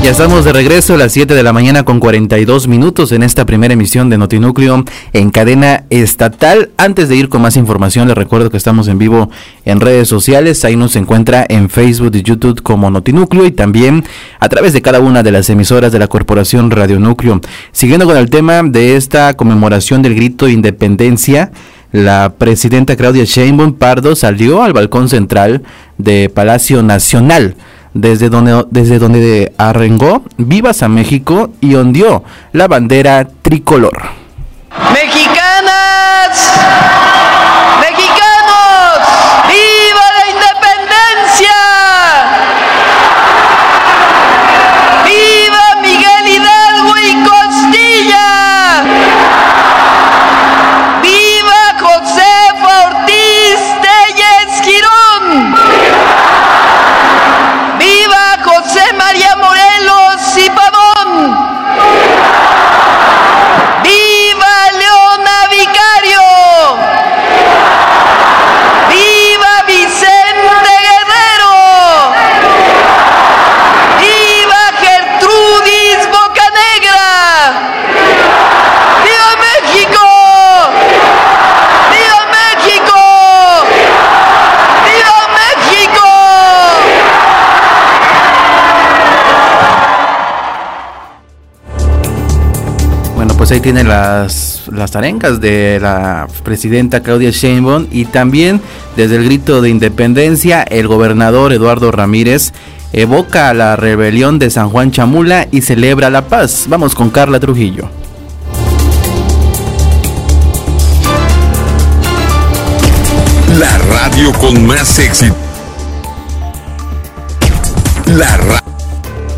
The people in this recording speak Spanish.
Ya estamos de regreso a las 7 de la mañana con 42 minutos en esta primera emisión de Notinúcleo en cadena estatal. Antes de ir con más información, les recuerdo que estamos en vivo en redes sociales. Ahí nos encuentra en Facebook y YouTube como Notinúcleo y también a través de cada una de las emisoras de la Corporación Radio Núcleo. Siguiendo con el tema de esta conmemoración del grito de independencia, la presidenta Claudia Sheinbaum Pardo salió al balcón central de Palacio Nacional, desde donde arengó Vivas a México y ondeó la bandera tricolor. Mexicanas, mexicanos, ¡viva la independencia! ¡Viva Miguel Hidalgo y Costilla! ¡Viva Josefa Ortiz Telles Girón! ¡Viva José María Morelos y Pavón! ¡Viva Leona Vicario! ¡Viva Vicente Guerrero! ¡Viva Gertrudis Bocanegra! ¡Viva México! ¡Viva México! ¡Viva México! Bueno, pues ahí tienen las arengas de la presidenta Claudia Sheinbaum y también desde el grito de independencia el gobernador Eduardo Ramírez evoca la rebelión de San Juan Chamula y celebra la paz. Vamos con Carla Trujillo. La radio con más éxito. La radio